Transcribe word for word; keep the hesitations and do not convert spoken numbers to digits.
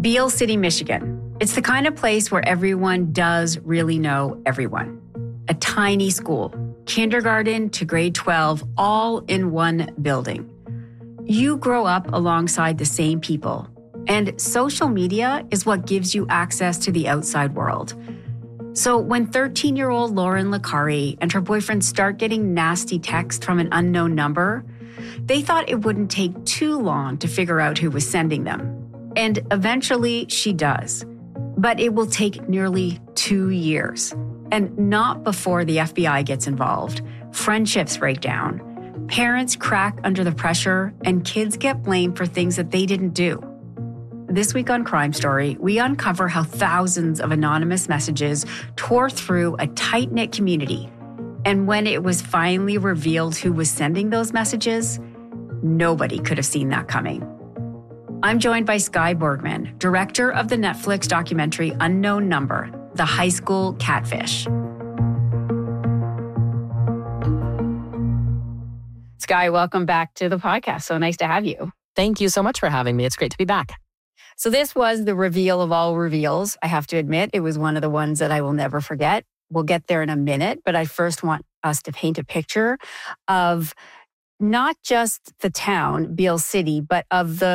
Beale City, Michigan. It's the kind of place where everyone does really know everyone. A tiny school, kindergarten to grade twelve, all in one building. You grow up alongside the same people, and social media is what gives you access to the outside world. So when thirteen-year-old Lauren Licari and her boyfriend start getting nasty texts from an unknown number, they thought it wouldn't take too long to figure out who was sending them. And eventually she does. But it will take nearly two years. And not before the F B I gets involved. Friendships break down. Parents crack under the pressure, and kids get blamed for things that they didn't do. This week on Crime Story, we uncover how thousands of anonymous messages tore through a tight-knit community. And when it was finally revealed who was sending those messages, nobody could have seen that coming. I'm joined by Skye Borgman, director of the Netflix documentary Unknown Number, The High School Catfish. Skye, welcome back to the podcast. So nice to have you. Thank you so much for having me. It's great to be back. So this was the reveal of all reveals. I have to admit, it was one of the ones that I will never forget. We'll get there in a minute, but I first want us to paint a picture of not just the town, Beale City, but of the